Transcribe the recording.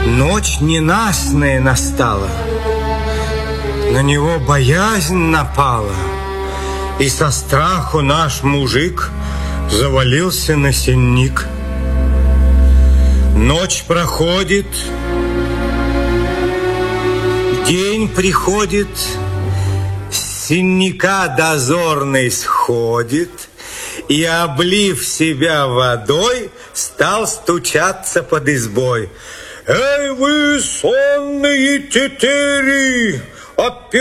Ночь ненастная настала, на него боязнь напала, и со страху наш мужик завалился на сенник. Ночь проходит, день приходит, с сенника дозорный сходит и, облив себя водой, стал стучаться под избой. «Эй вы, сонные тетери!